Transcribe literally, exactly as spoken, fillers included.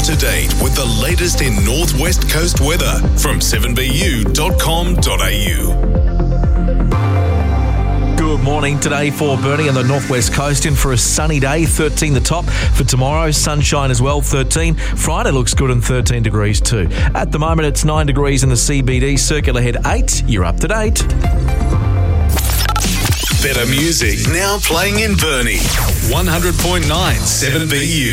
to date with the latest in Northwest Coast weather from seven b u dot com dot a u. Good morning. Today for Bernie on the Northwest Coast, in for a sunny day, thirteen the top. For tomorrow, sunshine as well, thirteen. Friday looks good and thirteen degrees too. At the moment, it's nine degrees in the C B D, Circular Head eight. You're up to date. Better music now playing in Burnie. one hundred point nine seven B U.